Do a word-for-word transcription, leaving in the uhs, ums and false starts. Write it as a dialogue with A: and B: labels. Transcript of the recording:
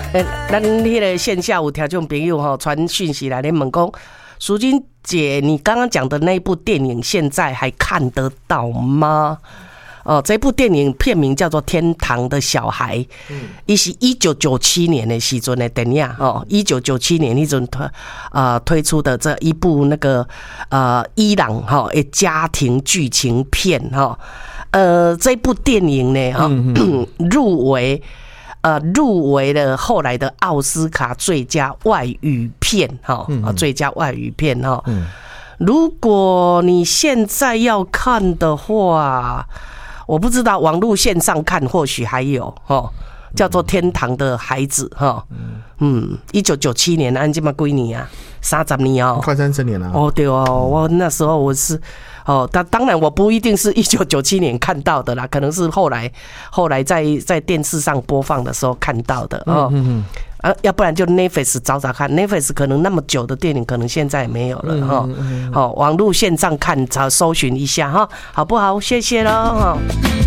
A: 诶，咱迄个线下有听众朋友吼传讯息来，咧问讲，淑君姐，你刚刚讲的那部电影现在还看得到吗？哦，这部电影片名叫做《天堂的小孩》，嗯，伊是一九九七年的时阵的电影哦，一九九七年那阵推呃推出的这一部那个呃伊朗哈的家庭剧情片哈，呃，这部电影呢哈、哦、入围呃入围了后来的奥斯卡最佳外语片哈，啊最佳外语片哈，如果你现在要看的话。我不知道网络线上看或许还有哦，叫做《天堂的孩子》哈，嗯，一九九七年，安这么几年啊，三十年哦，
B: 快三十年了。
A: 哦，对哦，我那时候我是哦，但当然我不一定是一九九七年看到的啦，可能是后来后来在在电视上播放的时候看到的哦。嗯嗯啊，要不然就 Netflix 找找看 ，Netflix 可能那么久的电影，可能现在也没有了哈。好，网络线上看，找搜寻一下哈，好不好？谢谢喽哈。